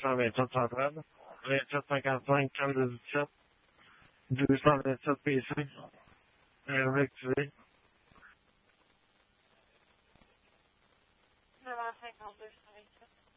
127 centrale, 2755 4217, 227 PC, réactivé. 952, 127.